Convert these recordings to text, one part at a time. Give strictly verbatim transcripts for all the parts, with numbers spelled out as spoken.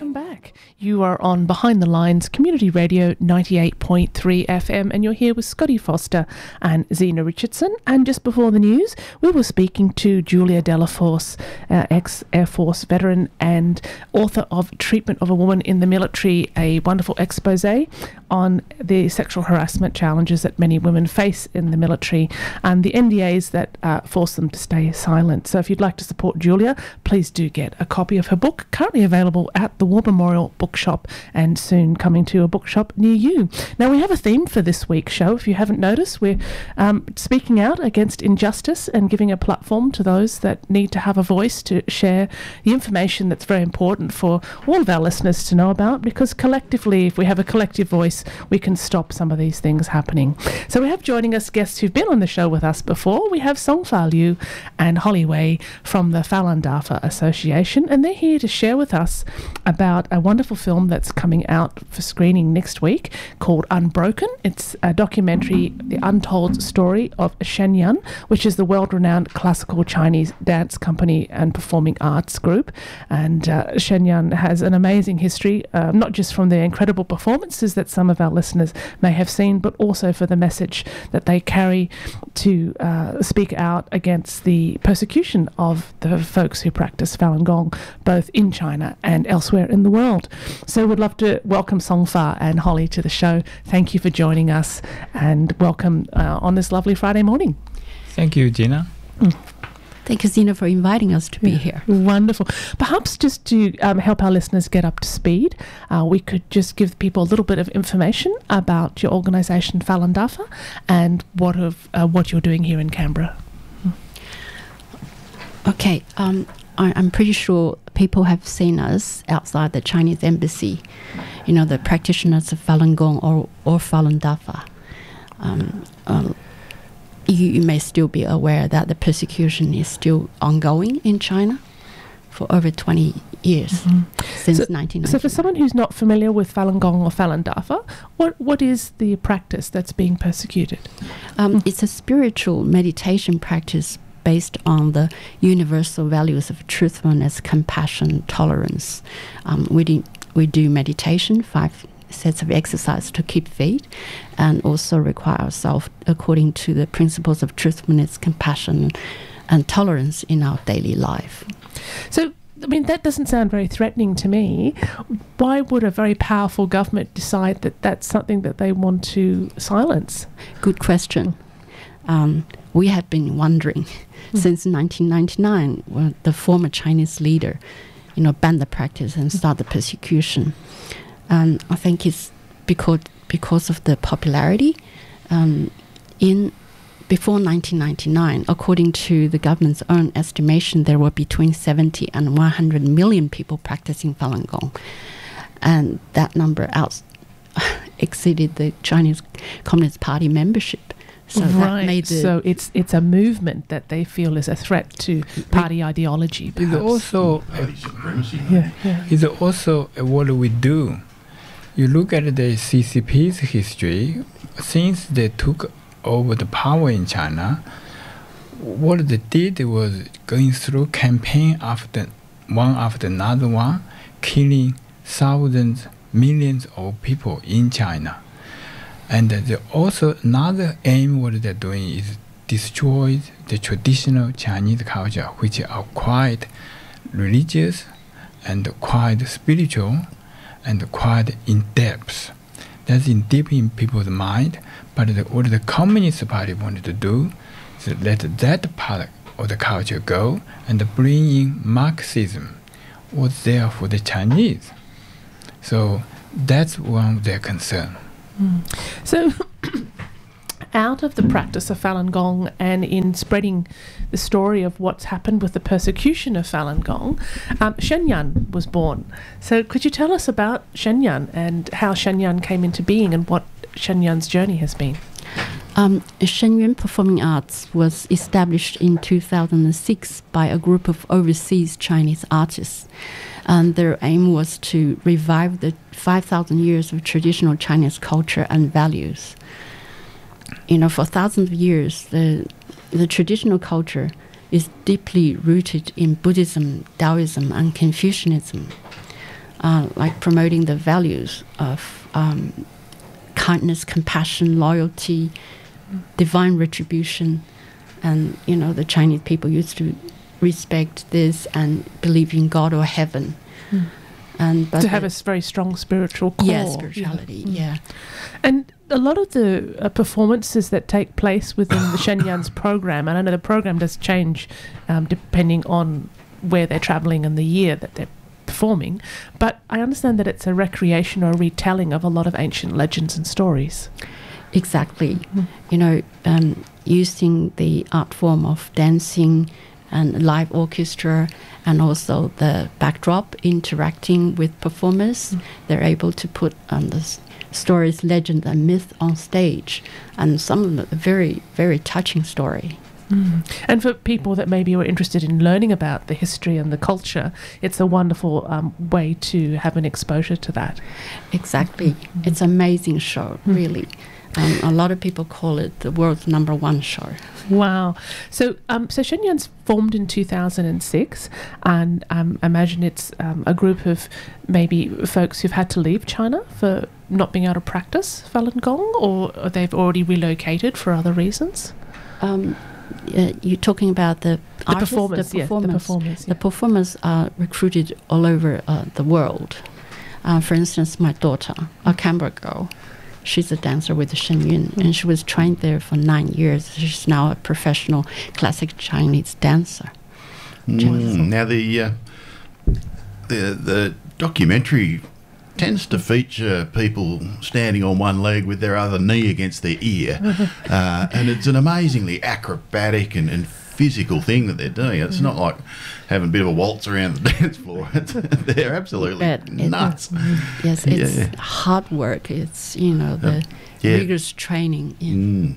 Welcome back. You are on Behind the Lines Community Radio ninety-eight point three F M, and you're here with Scotty Foster and Zena Richardson. And just before the news, we were speaking to Julia Delaforce, uh, ex-Air Force veteran and author of Treatment of a Woman in the Military, a wonderful expose on the sexual harassment challenges that many women face in the military and the N D As that uh, force them to stay silent. So if you'd like to support Julia, please do get a copy of her book, currently available at the War Memorial Bookshop and soon coming to a bookshop near you. Now, we have a theme for this week's show. If you haven't noticed, we're um, speaking out against injustice and giving a platform to those that need to have a voice to share the information that's very important for all of our listeners to know about, because collectively, if we have a collective voice, we can stop some of these things happening. So we have joining us guests who've been on the show with us before. We have Songfa Liu and Holly Wei from the Falun Dafa Association, and they're here to share with us about a wonderful film that's coming out for screening next week called Unbroken. It's a documentary, The Untold Story of Shen Yun, which is the world-renowned classical Chinese dance company and performing arts group. And uh, Shen Yun has an amazing history, uh, not just from their incredible performances that some of our listeners may have seen, but also for the message that they carry to uh, speak out against the persecution of the folks who practice Falun Gong, both in China and elsewhere in the world. So we'd love to welcome Songfa and Holly to the show. Thank you for joining us, and welcome uh, on this lovely Friday morning. Thank you, Gina. Mm. Thank you, Zena, for inviting us to be yeah, here. Wonderful. Perhaps just to um, help our listeners get up to speed, uh, we could just give people a little bit of information about your organisation, Falun Dafa, and what of uh, what you're doing here in Canberra. Mm. Okay, um, I, I'm pretty sure people have seen us outside the Chinese embassy, you know, the practitioners of Falun Gong or, or Falun Dafa. Um, um, You, you may still be aware that the persecution is still ongoing in China for over twenty years, mm-hmm. since so, nineteen ninety. So for someone who's not familiar with Falun Gong or Falun Dafa, what, what is the practice that's being persecuted? Um, mm. It's a spiritual meditation practice based on the universal values of truthfulness, compassion, tolerance. Um, we, do, we do meditation, five sets of exercise to keep fit, and also require ourselves according to the principles of truthfulness, compassion, and tolerance in our daily life. So, I mean, that doesn't sound very threatening to me. Why would a very powerful government decide that that's something that they want to silence? Good question. Um, we have been wondering mm. since nineteen ninety-nine, when the former Chinese leader, you know, banned the practice and started persecution. And I think it's because because of the popularity. Um, in before nineteen ninety-nine, according to the government's own estimation, there were between seventy and one hundred million people practicing Falun Gong, and that number out exceeded the Chinese Communist Party membership. So right. that made the so it's it's a movement that they feel is a threat to party it, ideology. Perhaps. It's also party supremacy. Yeah, yeah. It's also what we do. You look at the C C P's history, since they took over the power in China, what they did was going through campaign after one after another one, killing thousands, millions of people in China. And they also another aim what they're doing is destroy the traditional Chinese culture, which are quite religious and quite spiritual and quite in depth. That's in deep in people's mind. But the, what the Communist Party wanted to do is let that part of the culture go and bring in Marxism, what's there for the Chinese. So that's one of their concern. Mm. So out of the practice of Falun Gong and in spreading the story of what's happened with the persecution of Falun Gong, um, Shen Yun was born. So could you tell us about Shen Yun and how Shen Yun came into being and what Shen Yun's journey has been? Um, Shen Yun Performing Arts was established in two thousand six by a group of overseas Chinese artists. And their aim was to revive the five thousand years of traditional Chinese culture and values. You know, for thousands of years, the, the traditional culture is deeply rooted in Buddhism, Taoism, and Confucianism. uh, like promoting the values of um, kindness, compassion, loyalty, divine retribution. And, you know, the Chinese people used to respect this and believe in God or heaven. Mm. And but to have a very strong spiritual core. Yeah, spirituality, yeah. yeah. And a lot of the uh, performances that take place within the Shenyan's program, and I know the program does change um, depending on where they're travelling and the year that they're performing, but I understand that it's a recreation or a retelling of a lot of ancient legends and stories. Exactly. Mm. You know, um, using the art form of dancing and live orchestra, and also the backdrop interacting with performers, mm. they're able to put um, the s- stories, legend, and myth on stage, and some of them are very, very touching story. Mm. And for people that maybe are interested in learning about the history and the culture, it's a wonderful um, way to have an exposure to that. Exactly. Mm. It's an amazing show, mm. really. Um, a lot of people call it the world's number one show. Wow. So um, so Shenyan's formed in two thousand six, and um, I imagine it's um, a group of maybe folks who've had to leave China for not being able to practice Falun Gong, or they've already relocated for other reasons? Um, uh, you're talking about the, the artists, performers, the yeah, performers. the performers. Yeah. The performers are recruited all over uh, the world. Uh, for instance, my daughter, a Canberra girl, she's a dancer with Shen Yun, mm. and she was trained there for nine years. She's now a professional classic Chinese dancer. Mm. Now the uh, the the documentary tends to feature people standing on one leg with their other knee against their ear, uh, and it's an amazingly acrobatic and, and physical thing that they're doing. It's mm. not like having a bit of a waltz around the dance floor. It's, they're absolutely but nuts. It, yes, it's yeah. hard work. It's, you know, the yeah. rigorous training. Yeah. Mm.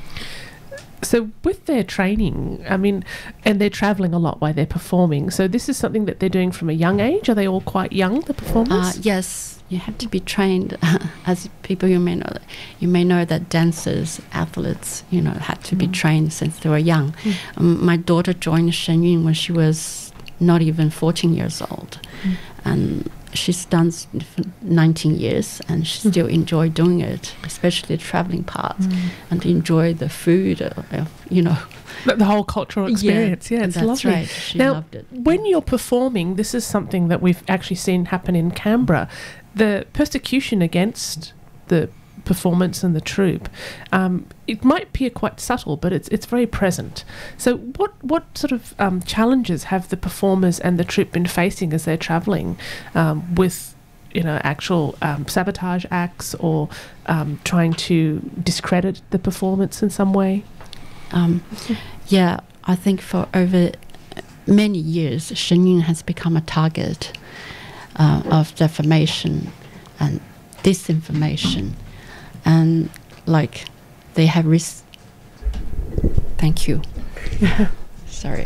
So with their training, I mean, and they're travelling a lot while they're performing, so this is something that they're doing from a young age? Are they all quite young, the performers? Uh, yes, you have to be trained. As people, you may know, you may know that dancers, athletes, you know, had to mm. be trained since they were young. Mm. Um, my daughter joined Shen Yun when she was not even fourteen years old, mm. and she's danced for nineteen years, and she still mm. enjoy doing it, especially the traveling part, mm. and enjoy the food, uh, uh, you know. But the whole cultural experience, yeah, yeah it's that's lovely. Right. She now, loved it. When you're performing, this is something that we've actually seen happen in Canberra, the persecution against the performance and the troupe, um, it might appear quite subtle, but it's it's very present. So what what sort of um, challenges have the performers and the troupe been facing as they're travelling um, with, you know, actual um, sabotage acts, or um, trying to discredit the performance in some way? Um, yeah, I think for over many years, Shen Yun has become a target uh, of defamation and disinformation. And like they have ris- thank you sorry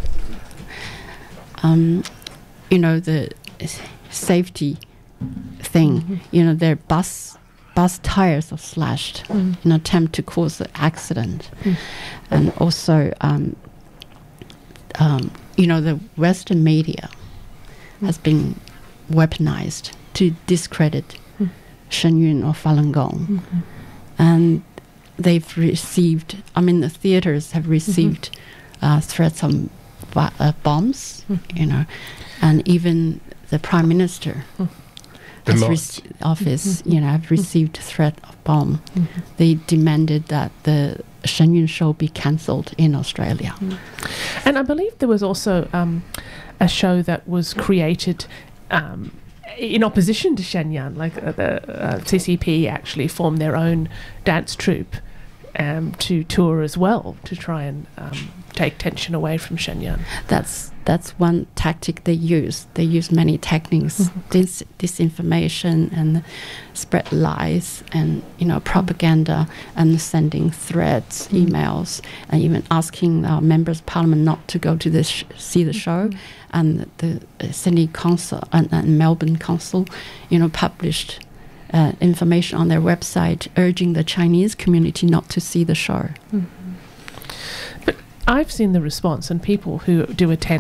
um you know, the safety thing, mm-hmm. you know, their bus bus tires are slashed mm. in an attempt to cause an accident. Mm. And also um um you know, the Western media mm. has been weaponized to discredit Shen Yun or Falun Gong, mm-hmm. and they've received, I mean, the theaters have received mm-hmm. uh, threats of uh, bombs, mm-hmm. you know, and even the Prime Minister mm-hmm. has rec- office, mm-hmm. you know, have received a threat of bomb. Mm-hmm. They demanded that the Shen Yun show be cancelled in Australia. Mm-hmm. And I believe there was also um, a show that was created um, in opposition to Shen Yun, like uh, the uh, C C P actually formed their own dance troupe um, to tour as well, to try and um, take tension away from Shen Yun. That's that's one tactic they use. They use many techniques, mm-hmm. dis- disinformation and spread lies, and, you know, propaganda, and sending threats, mm-hmm. emails, and even asking our members of parliament not to go to this sh- see the show. Mm-hmm. And the uh, Sydney Council and, and Melbourne Council, you know, published uh, information on their website urging the Chinese community not to see the show. Mm-hmm. But I've seen the response, and people who do attend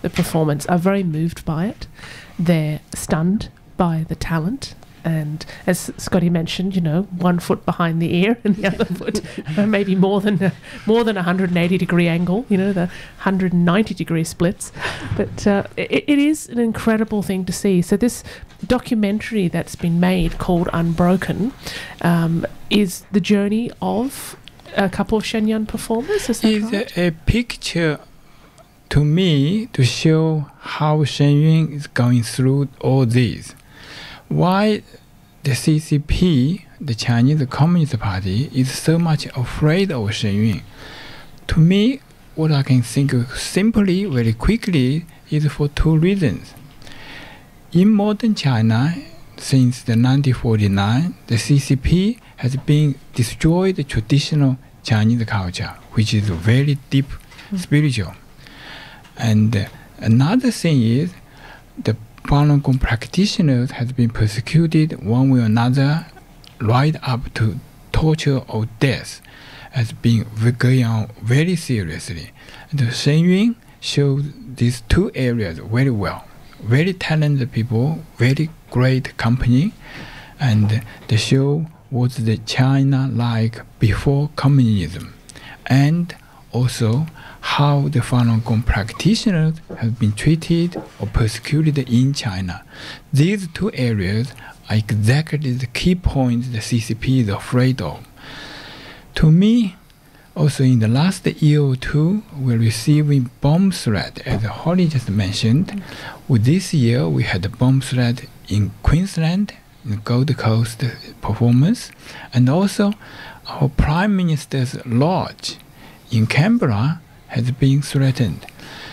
the performance are very moved by it. They're stunned by the talent. And as Scotty mentioned, you know, one foot behind the ear and the other foot uh, maybe more than a, more than a one hundred eighty degree angle, you know, the one hundred ninety degree splits. But uh, it, it is an incredible thing to see. So this documentary that's been made called Unbroken um, is the journey of a couple of Shenyang performers. Is that It's right? a, a picture to me to show how Shenyang is going through all these. Why the C C P, the Chinese Communist Party, is so much afraid of Shenyang. To me, what I can think of simply, very quickly, is for two reasons. In modern China, since the nineteen forty-nine, the C C P has been destroyed the traditional Chinese culture, which is very deep mm. spiritual. And uh, another thing is the Falun Gong practitioners has been persecuted one way or another, right up to torture or death, as being going on very seriously. And the Shenyang shows these two areas very well. Very talented people, very great company, and the show was the China like before communism, and also how the Falun Gong practitioners have been treated or persecuted in China. These two areas are exactly the key points the C C P is afraid of. To me, also in the last year or two, we're receiving bomb threat, as Holly just mentioned. With this year, we had a bomb threat in Queensland, in Gold Coast performance, and also our Prime Minister's lodge in Canberra has been threatened.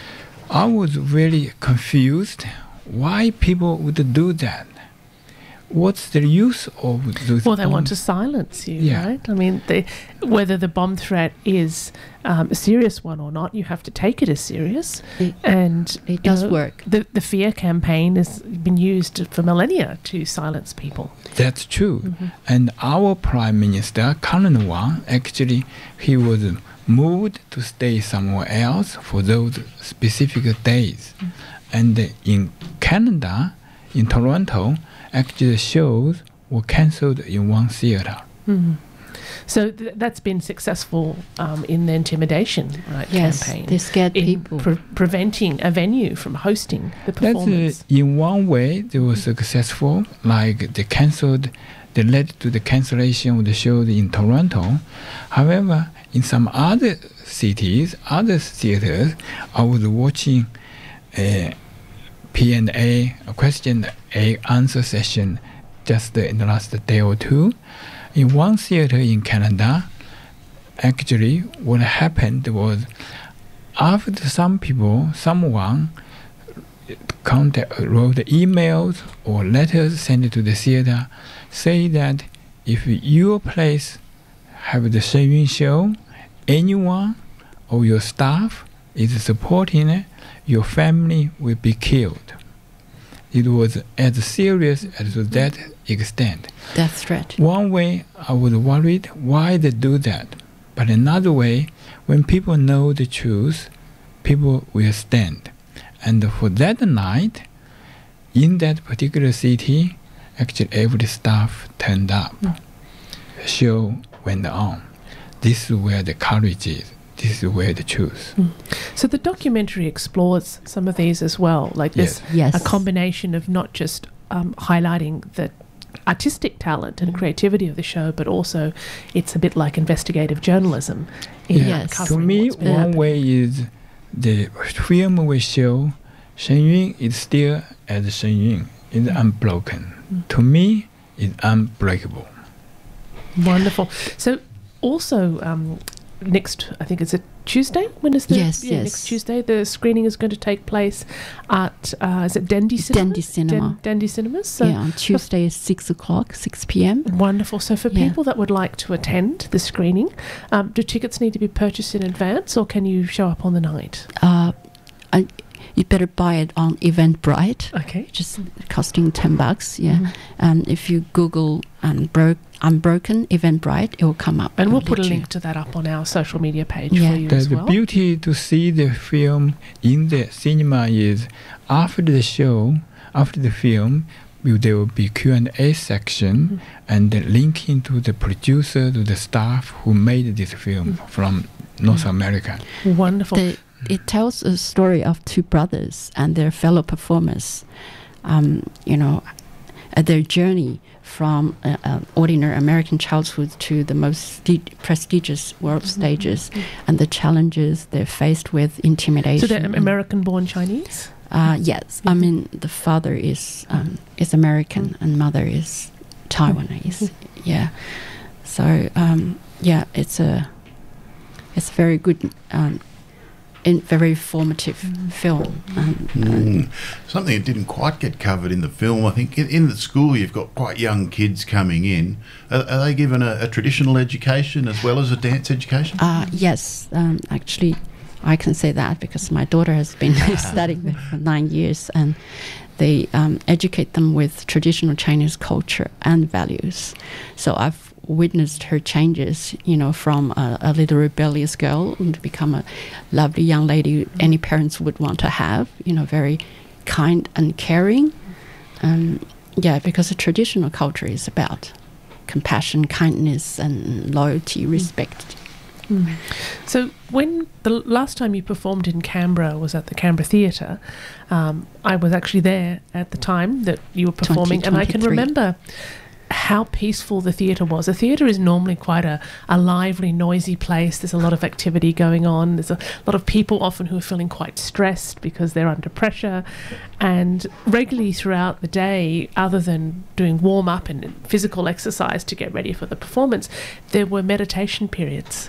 I was very confused why people would do that. What's the use of those Well, they want bombs? to silence you, Yeah. right? I mean, they, whether the bomb threat is um, a serious one or not, you have to take it as serious. It, And it you does know, work. The, the fear campaign has been used for millennia to silence people. That's true. Mm-hmm. And our Prime Minister, current one, actually, he was moved to stay somewhere else for those specific days. Mm. And in Canada, in Toronto, actually the shows were cancelled in one theater. Mm. So th- that's been successful um, in the intimidation right, Yes, campaign. they scared in people. pre- preventing a venue from hosting the That's performance. uh, in one way they were successful, like they cancelled, they led to the cancellation of the shows in Toronto. However, in some other cities, other theaters, I was watching a P and A, a question a answer session just in the last day or two. In one theater in Canada, actually what happened was after some people, someone contact, wrote emails or letters sent to the theater, say that if your place have the Shenyang show, anyone or your staff is supporting it, your family will be killed. It was as serious as to that extent. Death threat. One way I was worried why they do that. But another way, when people know the truth, people will stand. And for that night, in that particular city, actually every staff turned up. Mm. The show went on. This is where the courage is. This is where the truth. Mm. So the documentary explores some of these as well, like this Yes. a combination of not just um, highlighting the artistic talent and creativity of the show, but also it's a bit like investigative journalism. In Yeah. Yes. To covering me, what's been one happening. way is the film will show Shenyang is still as Shenyang, is unbroken. Mm. To me, it's unbreakable. Wonderful. So also um, next, I think it's a Tuesday. When is the Yes, yeah, yes. next Tuesday? The screening is going to take place at uh, is it Dendy Cinema? Dendy Cinema. Den- Dendy Cinemas. So Yeah, on Tuesday is six o'clock, six p.m. wonderful. So for Yeah. people that would like to attend the screening, um, do tickets need to be purchased in advance, or can you show up on the night? Uh, I, you better buy it on Eventbrite. Okay. Just costing ten bucks. Yeah. Mhm. And if you Google um, broke Unbroken Eventbrite, it will come up. And we'll put a literally. link to that up on our social media page Yeah. for you The, as the well. beauty to see the film in the cinema is after the show, after the film, will- there will be Q and A section Mhm. and the linking to the producer, to the staff who made this film from North America. Wonderful. The, it tells a story of two brothers and their fellow performers, um, you know, at their journey from uh, uh, ordinary American childhood to the most sti- prestigious world stages, and the challenges they're faced with, intimidation. So they're and- American-born Chinese? Uh, yes, I mean the father is um, is American and mother is Taiwanese. Yeah, so um, yeah, it's a it's a very good, um, in very formative film. Um, Mm. Something that didn't quite get covered in the film, I think, in, in the school you've got quite young kids coming in. Are, are they given a, a traditional education as well as a dance education? Uh, yes, um, actually, I can say that because my daughter has been studying there for nine years, and they um, educate them with traditional Chinese culture and values. So I've witnessed her changes, you know, from a, a little rebellious girl to become a lovely young lady any parents would want to have, you know, very kind and caring. Um, yeah, because the traditional culture is about compassion, kindness, and loyalty, respect. Mm. So when the last time you performed in Canberra was at the Canberra Theatre, um, I was actually there at the time that you were performing, and I can twenty twenty-three. remember how peaceful the theatre was. The theatre is normally quite a, a lively, noisy place. There's a lot of activity going on. There's a lot of people often who are feeling quite stressed because they're under pressure. And regularly throughout the day, other than doing warm-up and physical exercise to get ready for the performance, there were meditation periods.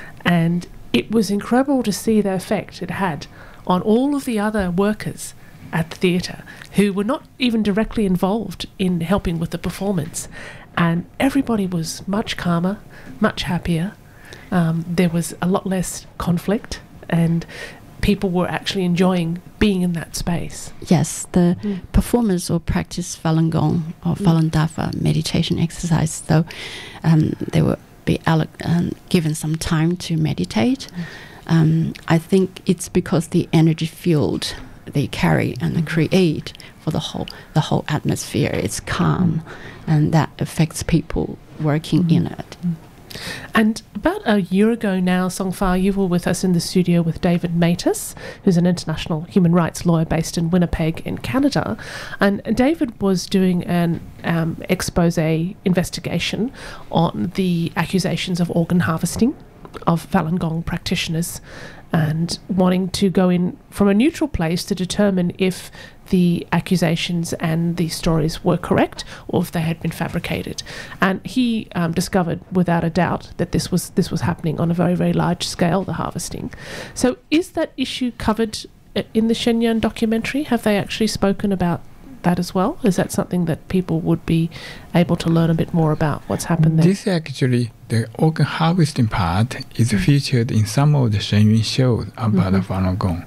And it was incredible to see the effect it had on all of the other workers at the theatre who were not even directly involved in helping with the performance. And everybody was much calmer, much happier. Um, there was a lot less conflict, and people were actually enjoying being in that space. Yes, the Mm. performers will practice Falun Gong or Falun Dafa meditation exercise. So um, they will be alloc- um, given some time to meditate. Um, I think it's because the energy field they carry and they create for the whole the whole atmosphere, it's calm, and that affects people working in it. And about a year ago now, Songfa, you were with us in the studio with David Matus, who's an international human rights lawyer based in Winnipeg in Canada. And David was doing an um, expose investigation on the accusations of organ harvesting of Falun Gong practitioners, and wanting to go in from a neutral place to determine if the accusations and the stories were correct or if they had been fabricated. And he um, discovered without a doubt that this was this was happening on a very, very large scale, the harvesting. So is that issue covered uh, in the Shenyang documentary? Have they actually spoken about that as well? Is that something that people would be able to learn a bit more about what's happened there? This actually, the organ harvesting part is featured in some of the Shenyang shows about the Falun Gong.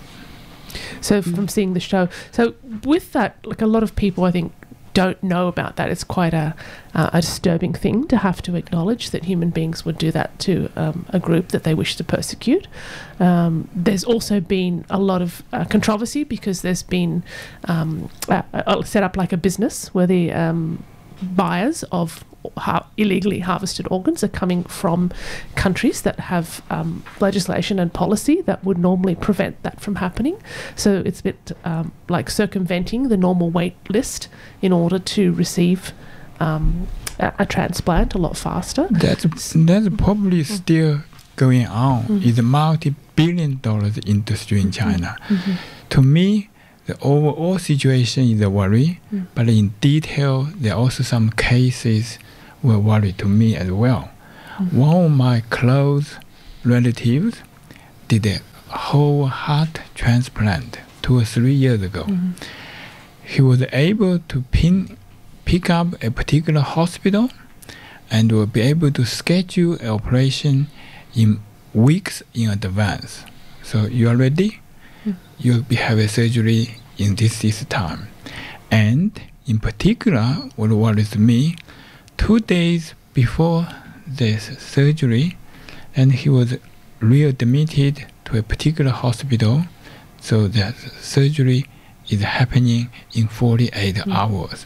So from seeing the show, so with that, like a lot of people, I think, don't know about that. It's quite a, uh, a disturbing thing to have to acknowledge that human beings would do that to um, a group that they wish to persecute. Um, there's also been a lot of uh, controversy because there's been um, uh, uh, set up like a business where the um, buyers of ha- illegally harvested organs are coming from countries that have um, legislation and policy that would normally prevent that from happening. So it's a bit um, like circumventing the normal wait list in order to receive um, a, a transplant a lot faster. That's, that's probably still going on. Mm. It's a multi-billion dollars industry in China. Mhm. To me, the overall situation is a worry, Mm. but in detail, there are also some cases were worry to me as well. Mm. One of my close relatives did a whole heart transplant two or three years ago. Mhm. He was able to pin, pick up a particular hospital and will be able to schedule an operation in weeks in advance. So you are ready? Mm. you'll be having surgery in this, this time. And in particular, what worries me, two days before the surgery, and he was readmitted to a particular hospital, so the surgery is happening in forty-eight mm. hours.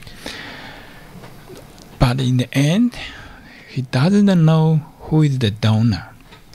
But in the end, he doesn't know who is the donor.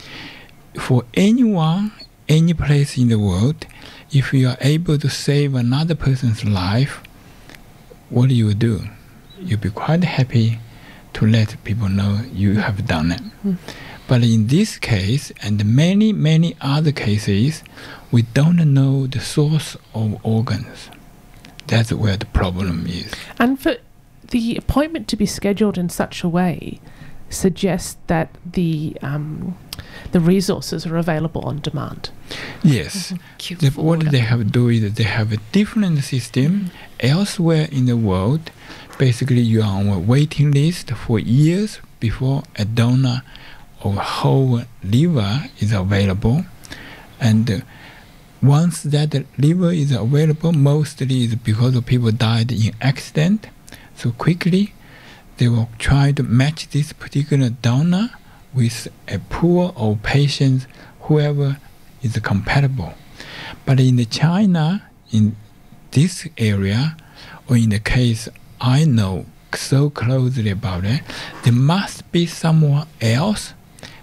For anyone, any place in the world, if you are able to save another person's life, what do you do? You'll be quite happy to let people know you have done it. Mm. But in this case, and many, many other cases, we don't know the source of organs. That's where the problem is. And for the appointment to be scheduled in such a way suggests that the um, the resources are available on demand. Yes. Mm-hmm. The, what they have to do is they have a different system mm-hmm. elsewhere in the world. Basically, you are on a waiting list for years before a donor of whole liver is available. And uh, once that liver is available, mostly is because of people died in accident. So quickly, they will try to match this particular donor with a pool of patients, whoever is compatible. But in the China, in this area, or in the case I know so closely about it, there must be someone else,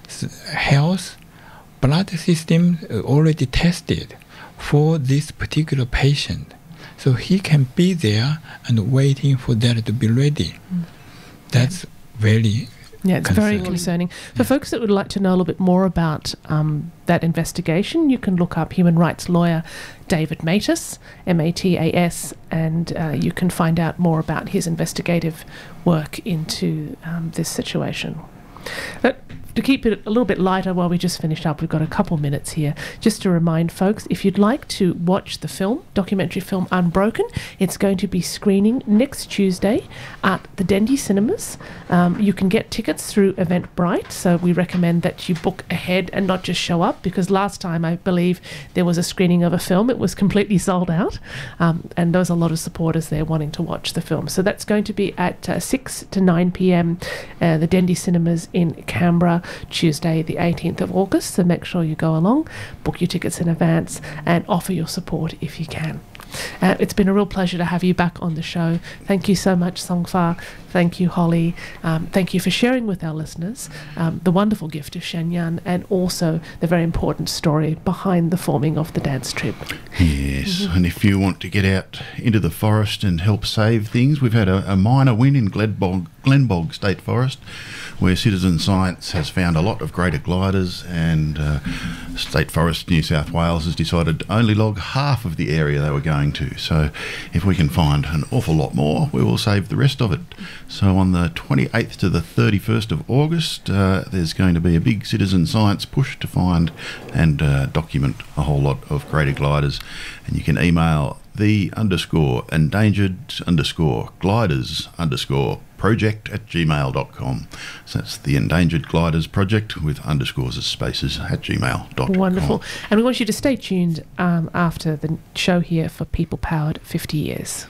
health, blood system already tested for this particular patient. So he can be there and waiting for that to be ready. Mm. That's yeah. very Yeah, it's concerning. very concerning. For yeah. folks that would like to know a little bit more about um, that investigation, you can look up human rights lawyer David Matas, M A T A S, and uh, you can find out more about his investigative work into um, this situation. But to keep it a little bit lighter while we just finish up, we've got a couple minutes here, just to remind folks, if you'd like to watch the film, documentary film Unbroken, it's going to be screening next Tuesday at the Dendy Cinemas. Um, you can get tickets through Eventbrite, so we recommend that you book ahead and not just show up, because last time I believe there was a screening of a film, it was completely sold out, um, and there was a lot of supporters there wanting to watch the film. So that's going to be at uh, six to nine p.m. uh, the Dendy Cinemas in Canberra, Tuesday the eighteenth of August, so make sure you go along, book your tickets in advance and offer your support if you can. Uh, it's been a real pleasure to have you back on the show. Thank you so much, Song Fa. Thank you, Holly. Um, thank you for sharing with our listeners um, the wonderful gift of Shenyang and also the very important story behind the forming of the dance troupe. Yes, mm-hmm. And if you want to get out into the forest and help save things, we've had a, a minor win in Glenbog, Glenbog State Forest, where Citizen Science has found a lot of greater gliders, and uh, State Forest New South Wales has decided to only log half of the area they were going to. So if we can find an awful lot more, we will save the rest of it. So on the twenty-eighth to the thirty-first of August, uh, there's going to be a big Citizen Science push to find and uh, document a whole lot of greater gliders. And you can email the underscore endangered underscore gliders underscore project at gmail dot com. So that's the Endangered Gliders Project with underscores as spaces at gmail dot com. Wonderful. And we want you to stay tuned um, after the show here for People Powered fifty years.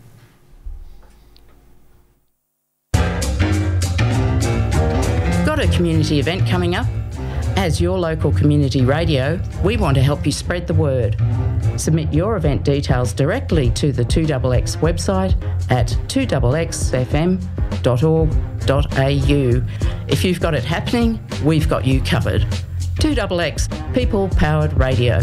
Got a community event coming up? As your local community radio, we want to help you spread the word. Submit your event details directly to the two X X website at two x x f m dot org dot a u. If you've got it happening, we've got you covered. two X X, People Powered Radio.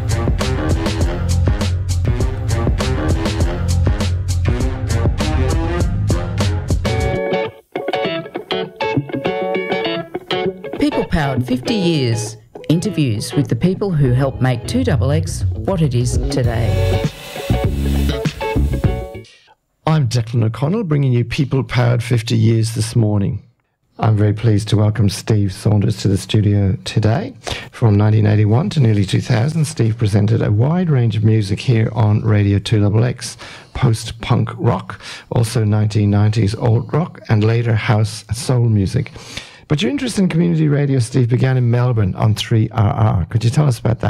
People Powered fifty years. Interviews with the people who help make two X X what it is today. I'm Declan O'Connell, bringing you People Powered fifty years this morning. I'm very pleased to welcome Steve Saunders to the studio today. From nineteen eighty-one to nearly two thousand, Steve presented a wide range of music here on Radio two X X, post-punk rock, also nineteen nineties alt rock, and later house soul music. But your interest in community radio, Steve, began in Melbourne on three R R. Could you tell us about that?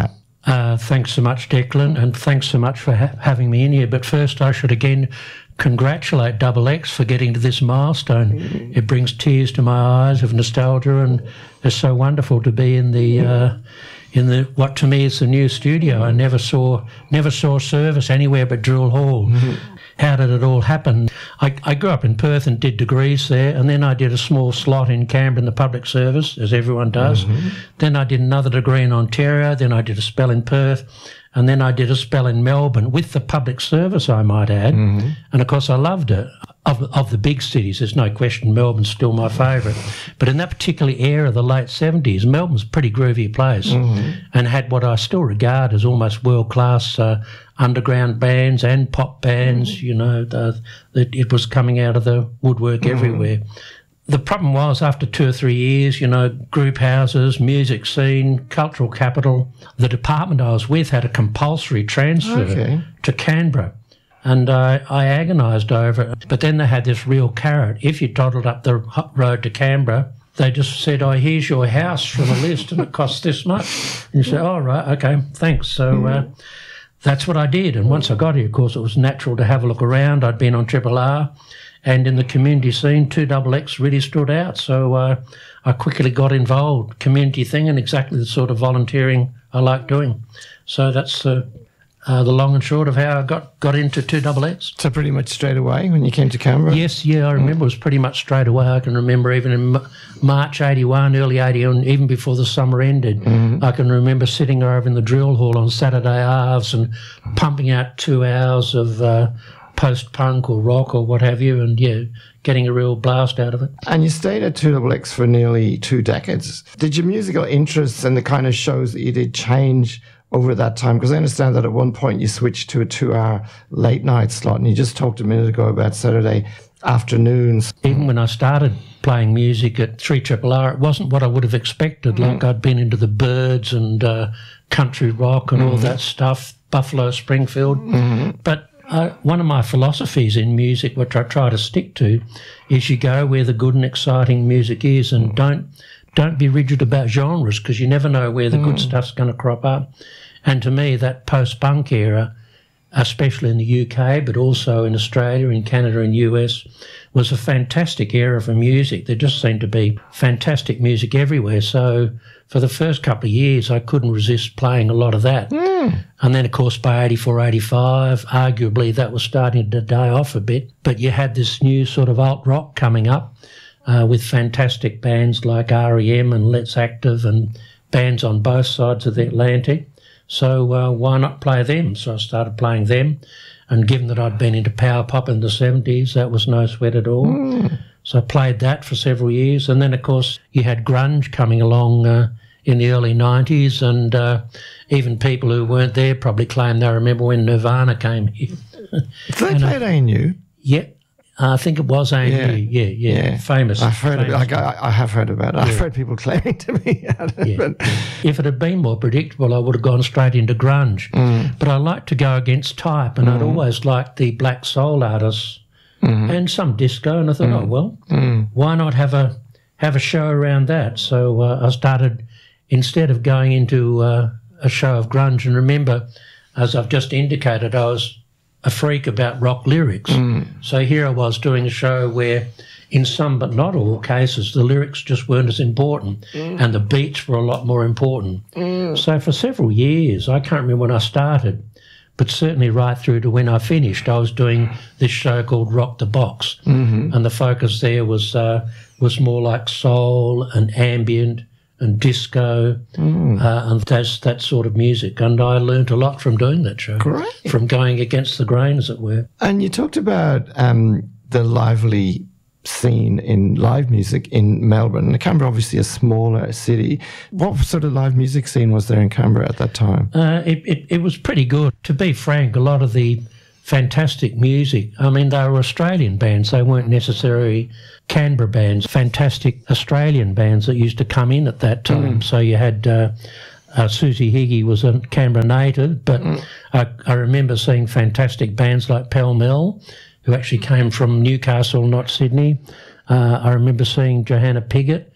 Uh, thanks so much, Declan, and thanks so much for ha- having me in here. But first, I should again congratulate Double X for getting to this milestone. Mm. It brings tears to my eyes of nostalgia, and it's so wonderful to be in the uh, in the what to me is the new studio. I never saw never saw service anywhere but Drill Hall. Mm. How did it all happen? I, I grew up in Perth and did degrees there, and then I did a small slot in Canberra in the public service, as everyone does. Mm-hmm. Then I did another degree in Ontario, then I did a spell in Perth, and then I did a spell in Melbourne with the public service, I might add. Mm-hmm. And, of course, I loved it. Of, of the big cities, there's no question Melbourne's still my favourite. But in that particular era of the late seventies, Melbourne's a pretty groovy place mm-hmm. and had what I still regard as almost world-class uh, underground bands and pop bands, mm-hmm. you know, the, the, it was coming out of the woodwork mm-hmm. everywhere. The problem was, after two or three years, you know, group houses, music scene, cultural capital, the department I was with had a compulsory transfer okay. to Canberra. And uh, I agonised over it. But then they had this real carrot. If you toddled up the road to Canberra, they just said, oh, here's your house from a list and it costs this much. And you say, oh, right, okay, thanks. So uh, that's what I did. And once I got here, of course, it was natural to have a look around. I'd been on Triple R, and in the community scene, two X X really stood out. So uh, I quickly got involved, community thing, and exactly the sort of volunteering I like doing. So that's uh, uh, the long and short of how I got, got into two X X. So pretty much straight away when you came to Canberra? Yes, yeah, I remember mm. it was pretty much straight away. I can remember even in M- March eighty-one, early eighty-one, even before the summer ended, mm. I can remember sitting over in the drill hall on Saturday halves and pumping out two hours of uh, post-punk or rock or what have you, and, yeah, getting a real blast out of it. And you stayed at two X X for nearly two decades. Did your musical interests and the kind of shows that you did change over that time? Because I understand that at one point you switched to a two-hour late-night slot, and you just talked a minute ago about Saturday afternoons. Even when I started playing music at three R R R, it wasn't what I would have expected. Mm. Like, I'd been into the Byrds and uh, country rock and mm. all that stuff, Buffalo Springfield. Mm-hmm. But uh, one of my philosophies in music, which I try to stick to, is you go where the good and exciting music is, and don't don't be rigid about genres, because you never know where the mm. good stuff's going to crop up. And to me, that post-punk era, especially in the U K, but also in Australia, in Canada and U S, was a fantastic era for music. There just seemed to be fantastic music everywhere. So for the first couple of years, I couldn't resist playing a lot of that. Mm. And then, of course, by eighty-four, eighty-five, arguably that was starting to die off a bit. But you had this new sort of alt-rock coming up uh, with fantastic bands like R E M and Let's Active and bands on both sides of the Atlantic. So uh, why not play them? So I started playing them, and given that I'd been into power pop in the seventies, that was no sweat at all. Mm. So I played that for several years, and then, of course, you had grunge coming along uh, in the early nineties, and uh, even people who weren't there probably claim they remember when Nirvana came here. Did they play at A N U? Yeah. Uh, I think it was A N U, yeah, yeah, yeah, yeah. famous. I've heard famous about, I, I have heard about it. Yeah. I've heard people claiming to me. yeah, but yeah. If it had been more predictable, I would have gone straight into grunge. Mm. But I like to go against type, and mm. I'd always liked the black soul artists mm. and some disco, and I thought, mm. oh, well, mm. why not have a have a show around that? So uh, I started, instead of going into uh, a show of grunge, and remember, as I've just indicated, I was a freak about rock lyrics. Mm. So here I was doing a show where, in some but not all cases, the lyrics just weren't as important mm. and the beats were a lot more important. Mm. So for several years, I can't remember when I started, but certainly right through to when I finished, I was doing this show called Rock the Box, mm-hmm. and the focus there was uh, was more like soul and ambient and disco mm. uh, and that's that sort of music. And I learnt a lot from doing that show. Great. From going against the grain, as it were. And you talked about um, the lively scene in live music in Melbourne. Canberra, obviously a smaller city. What sort of live music scene was there in Canberra at that time? Uh, it, it, it was pretty good. To be frank, a lot of the fantastic music, I mean, they were Australian bands. They weren't necessarily Canberra bands. Fantastic Australian bands that used to come in at that time. Mm. So you had uh, uh, Susie Higgy was a Canberra native, but mm. I, I remember seeing fantastic bands like Pell Mell, who actually came from Newcastle, not Sydney. Uh, I remember seeing Johanna Piggott,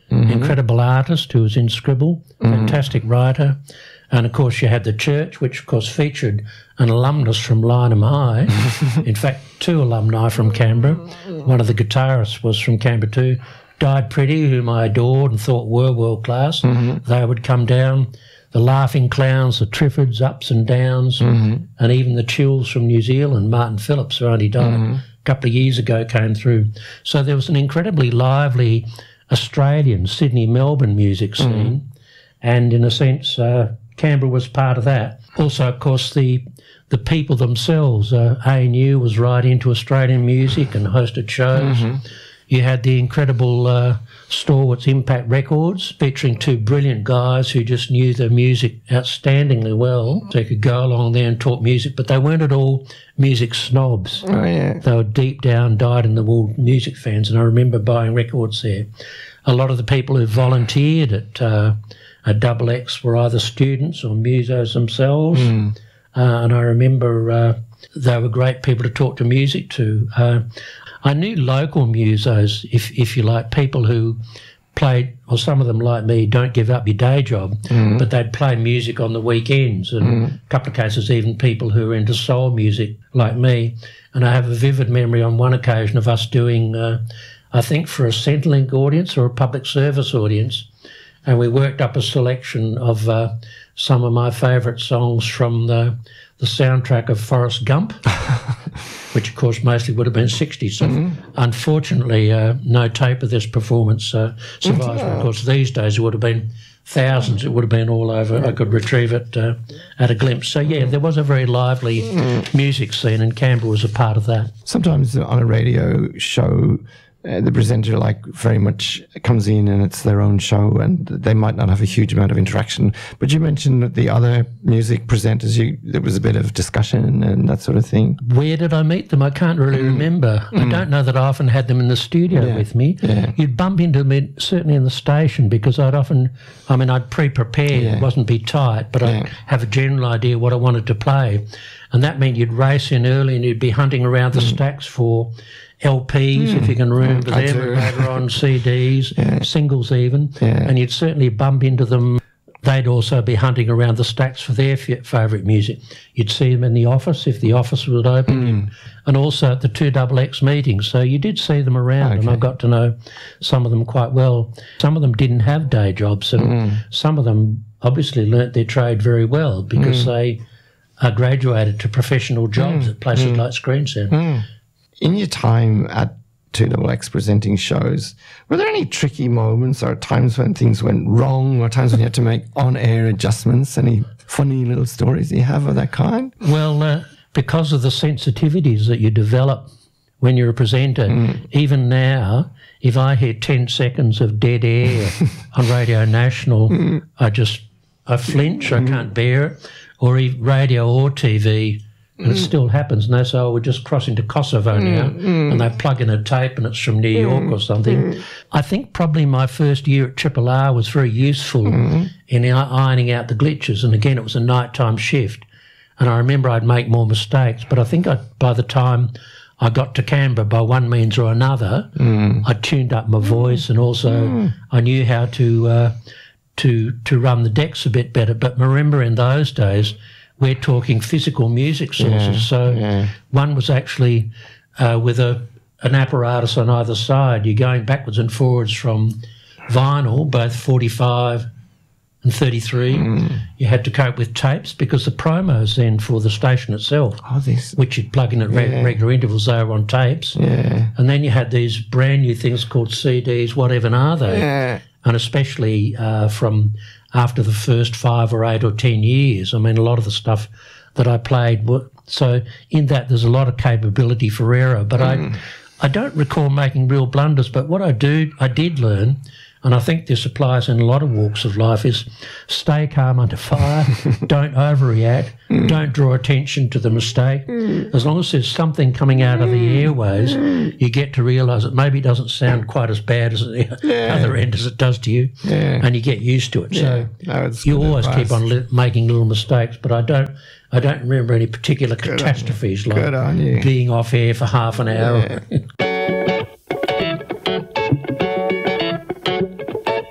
mm-hmm. incredible artist who was in Scribble, mm-hmm. fantastic writer. And, of course, you had the church, which, of course, featured an alumnus from Lyneham High. In fact, two alumni from Canberra. One of the guitarists was from Canberra too. Di Pretty, whom I adored and thought were world-class. Mm-hmm. They would come down. The Laughing Clowns, the Triffids, Ups and Downs, mm-hmm. and even the Chills from New Zealand. Martin Phillips, who only died mm-hmm. a couple of years ago, came through. So there was an incredibly lively Australian, Sydney, Melbourne music scene. Mm-hmm. And, in a sense... Uh, Canberra was part of that. Also, of course, the the people themselves. Uh, A N U was right into Australian music and hosted shows. Mm-hmm. You had the incredible uh, stalwarts Impact Records, featuring two brilliant guys who just knew their music outstandingly well. They could go along there and talk music, but they weren't at all music snobs. Oh, yeah. They were deep down, dyed-in-the-wool music fans, and I remember buying records there. A lot of the people who volunteered at... Uh, At Double X were either students or musos themselves. Mm. Uh, and I remember uh, they were great people to talk to music to. Uh, I knew local musos, if if you like, people who played, or some of them like me, don't give up your day job, mm. but they'd play music on the weekends. And mm. a couple of cases, even people who were into soul music like me. And I have a vivid memory on one occasion of us doing, uh, I think, for a Centrelink audience or a public service audience, and we worked up a selection of uh, some of my favourite songs from the, the soundtrack of Forrest Gump, which, of course, mostly would have been sixties. So mm-hmm. unfortunately, uh, no tape of this performance uh, survives. Yeah. Of course, these days it would have been thousands. It would have been all over. I could retrieve it uh, at a glimpse. So, yeah, there was a very lively mm. music scene, and Canberra was a part of that. Sometimes on a radio show... Uh, the presenter like very much comes in and it's their own show and they might not have a huge amount of interaction. But you mentioned that the other music presenters, you, there was a bit of discussion and that sort of thing. Where did I meet them? I can't really mm. remember. Mm. I don't know that I often had them in the studio yeah. with me. Yeah. You'd bump into them certainly in the station because I'd often, I mean, I'd pre-prepare. Yeah. It wasn't be tight, but yeah. I'd have a general idea what I wanted to play. And that meant you'd race in early and you'd be hunting around the mm. stacks for L Ps, mm. if you can remember mm, them, and later on C Ds, yeah. singles even, yeah. and you'd certainly bump into them. They'd also be hunting around the stacks for their f- favourite music. You'd see them in the office if the office was open, mm. and also at the two X X meetings. So you did see them around, okay. and I got to know some of them quite well. Some of them didn't have day jobs, and mm. some of them obviously learnt their trade very well because mm. they uh, graduated to professional jobs mm. at places mm. like Screen Centre. Mm. In your time at two X X presenting shows, were there any tricky moments or times when things went wrong or times when you had to make on-air adjustments? Any funny little stories you have of that kind? Well, uh, because of the sensitivities that you develop when you're a presenter, mm. even now, if I hear ten seconds of dead air on Radio National, mm. I just, I flinch, mm. I can't bear it, or even radio or T V. And it still happens, and they say, oh, we're just crossing to Kosovo now, mm, and they plug in a tape and it's from New York mm, or something. Mm. I think probably my first year at Triple R was very useful mm. in ironing out the glitches, and again, it was a nighttime shift, and I remember I'd make more mistakes, but I think I, by the time I got to Canberra, by one means or another, mm. I tuned up my voice, and also mm. I knew how to, uh, to, to run the decks a bit better. But remember, in those days, we're talking physical music sources. Yeah, so yeah. one was actually uh, with a an apparatus on either side. You're going backwards and forwards from vinyl, both forty-five and thirty-three. Mm. You had to cope with tapes because the promos then for the station itself, oh, this, which you'd plug in at yeah. regular intervals, they were on tapes. Yeah. And then you had these brand new things called C Ds, whatever are they? Yeah. And especially uh, from after the first five or eight or ten years. I mean, a lot of the stuff that I played, were, so in that there's a lot of capability for error. But mm. I I don't recall making real blunders, but what I do, I did learn, and I think this applies in a lot of walks of life, is stay calm under fire, don't overreact, mm. don't draw attention to the mistake. Mm. As long as there's something coming out of the airways, mm. you get to realise it maybe doesn't sound quite as bad as the yeah. other end as it does to you, yeah. and you get used to it. Yeah. So no, you always advice. keep on li- making little mistakes, but I don't I don't remember any particular good catastrophes like being off air for half an hour. Yeah.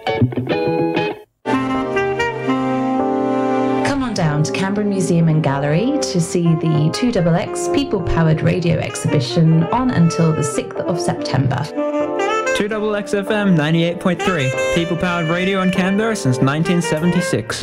Gallery to see the two X X People Powered Radio exhibition on until the sixth of September. two X X F M ninety-eight point three, People Powered Radio in Canberra since nineteen seventy-six.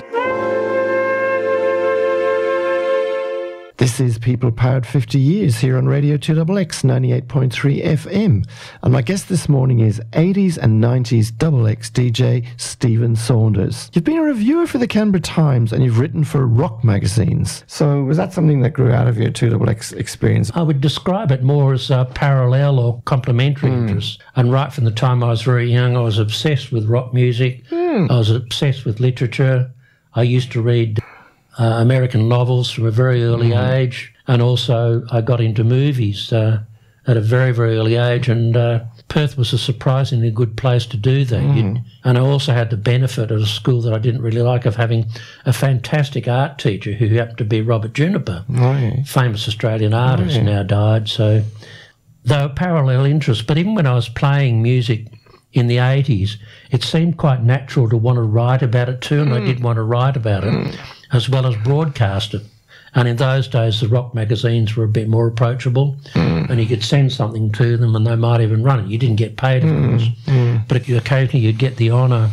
This is People Powered fifty years here on Radio two X X ninety-eight point three F M. And my guest this morning is eighties and nineties Double X D J Stephen Saunders. You've been a reviewer for the Canberra Times and you've written for rock magazines. So was that something that grew out of your two X X experience? I would describe it more as a parallel or complementary mm. interest. And right from the time I was very young, I was obsessed with rock music. Mm. I was obsessed with literature. I used to read Uh, American novels from a very early mm. age, and also I got into movies uh, at a very, very early age, and uh, Perth was a surprisingly good place to do that. Mm. And I also had the benefit at a school that I didn't really like of having a fantastic art teacher who happened to be Robert Juniper, oh, yeah. famous Australian artist, oh, yeah. now died. So they were parallel interests, but even when I was playing music in the eighties, it seemed quite natural to want to write about it too, and mm. I did want to write about it. Mm. as well as broadcast it. And in those days, the rock magazines were a bit more approachable, mm. and you could send something to them and they might even run it. You didn't get paid, of mm. course, mm. but you, occasionally you'd get the honour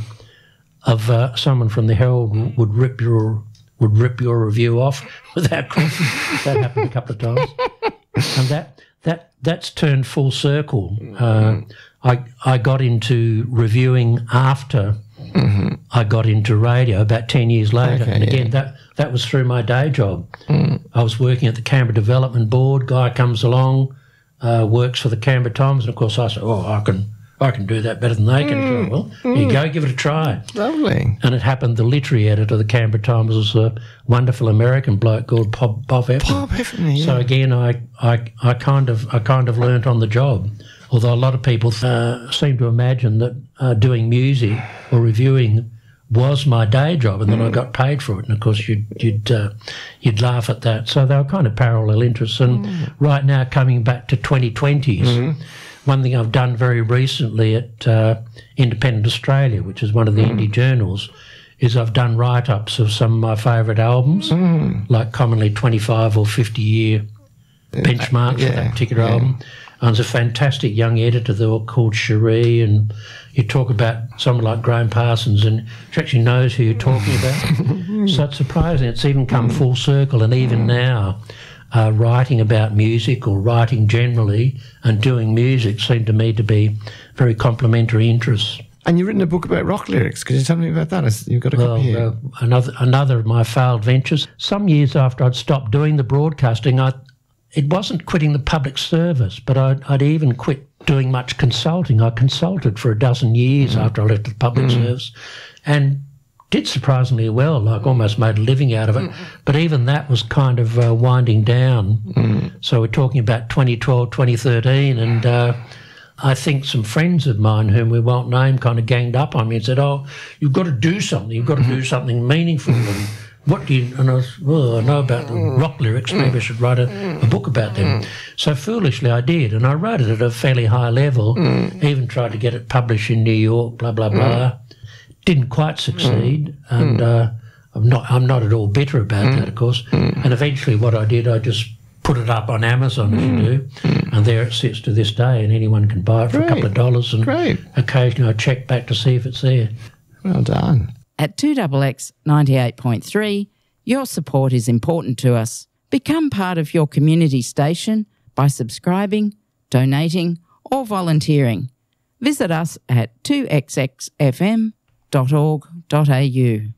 of uh, someone from the Herald would rip your would rip your review off without question. That happened a couple of times, and that that that's turned full circle. Uh, I I got into reviewing after. Mm-hmm. I got into radio about ten years later, okay, and again yeah. that that was through my day job. Mm. I was working at the Canberra Development Board. Guy comes along, uh, works for the Canberra Times, and of course I said, "Oh, I can I can do that better than they can." Mm. So, well, mm. here you go, give it a try. Lovely. And it happened. The literary editor of the Canberra Times was a wonderful American bloke called Bob Bob Effin. Bob Effin, yeah. So again, I, I I kind of I kind of learnt on the job. Although a lot of people uh, seem to imagine that uh, doing music or reviewing was my day job, and then mm. I got paid for it. And of course, you'd you'd uh, you'd laugh at that. So they were kind of parallel interests. And mm. right now, coming back to twenty twenties, mm. one thing I've done very recently at uh, Independent Australia, which is one of the mm. indie journals, is I've done write-ups of some of my favourite albums, mm. like commonly twenty-five or fifty year benchmarks yeah, for that particular yeah. album. And there's a fantastic young editor there called Cherie, and you talk about someone like Graham Parsons, and she actually knows who you're talking about. So it's surprising. It's even come full circle, and even now, uh, writing about music or writing generally and doing music seem to me to be very complementary interests. And you've written a book about rock lyrics. Could you tell me about that? You've got a well, copy here. Uh, another, another of my failed ventures. Some years after I'd stopped doing the broadcasting, I It wasn't quitting the public service, but I'd, I'd even quit doing much consulting. I consulted for a dozen years mm. after I left the public mm. service and did surprisingly well, like almost made a living out of it. Mm. But even that was kind of uh, winding down. Mm. So we're talking about twenty twelve, twenty thirteen, and uh, I think some friends of mine whom we won't name kind of ganged up on me and said, oh, you've got to do something. You've got to do something meaningful. And what do you, and I was, well, I know about the rock lyrics, maybe I should write a, a book about them. So foolishly I did, and I wrote it at a fairly high level, even tried to get it published in New York, blah, blah, blah. Didn't quite succeed, and uh, I'm not I'm not at all bitter about that, of course. And eventually what I did, I just put it up on Amazon, as you do, and there it sits to this day, and anyone can buy it for Great. a couple of dollars, and Great. occasionally I check back to see if it's there. Well done. At two X X ninety-eight point three, your support is important to us. Become part of your community station by subscribing, donating or volunteering. Visit us at two x x f m dot org dot a u.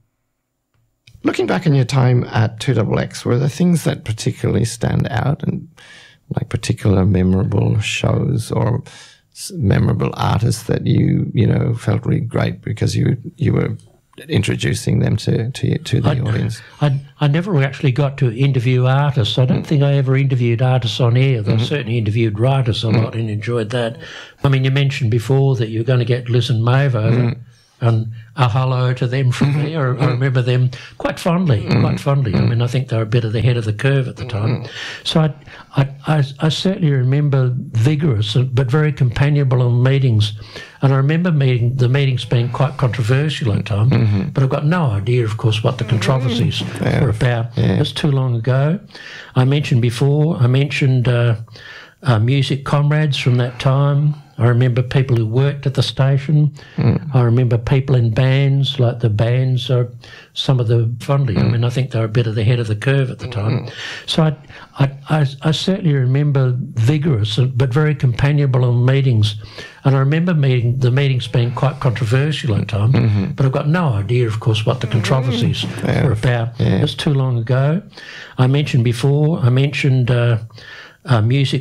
Looking back on your time at two X X, were there things that particularly stand out, and like particular memorable shows or memorable artists that you, you know, felt really great because you you were introducing them to to, to the I, audience? I, I never actually got to interview artists. I don't mm. think I ever interviewed artists on air. Mm-hmm. I certainly interviewed writers a mm. lot and enjoyed that. I mean, you mentioned before that you were going to get Liz and Maeve over. Mm. and a hello to them from Mm-hmm. there. I, I remember them quite fondly, Mm-hmm. quite fondly. I mean, I think they were a bit of the head of the curve at the time. So I, I, I, I certainly remember vigorous but very companionable meetings. And I remember meeting the meetings being quite controversial at times, Mm-hmm. but I've got no idea, of course, what the controversies Yeah. were about. Yeah. It's too long ago. I mentioned before, I mentioned uh, uh, music comrades from that time. I remember people who worked at the station. Mm. I remember people in bands, like the bands are some of the fondly. I mean, I think they were a bit of the head of the curve at the time. So I, I, I, I certainly remember vigorous but very companionable meetings. And I remember meeting the meetings being quite controversial at times, Mm-hmm. but I've got no idea, of course, what the controversies Yeah. were about. Yeah. It's too long ago. I mentioned before, I mentioned uh, uh, music